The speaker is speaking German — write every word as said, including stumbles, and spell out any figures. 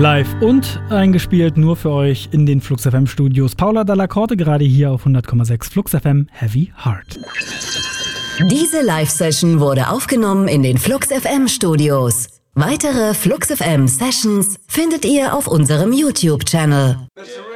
Live und eingespielt nur für euch in den Flux F M Studios. Paula Dalla Corte gerade hier auf hundert Komma sechs Flux F M Heavy Heart. Diese Live-Session wurde aufgenommen in den Flux F M Studios. Weitere Flux F M Sessions findet ihr auf unserem YouTube-Channel.